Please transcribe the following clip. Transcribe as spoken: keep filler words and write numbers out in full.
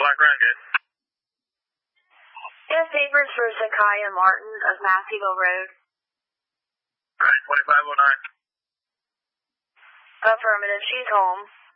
Black Renegade. Yes, papers for Zakaya Martin of Masseyville Road. Alright, twenty-five oh nine. Affirmative, she's home.